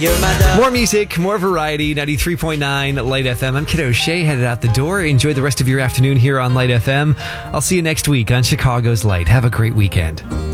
More music, more variety, 93.9 Light FM. I'm Kid O'Shea, headed out the door. Enjoy the rest of your afternoon here on Light FM. I'll see you next week on Chicago's Light. Have a great weekend.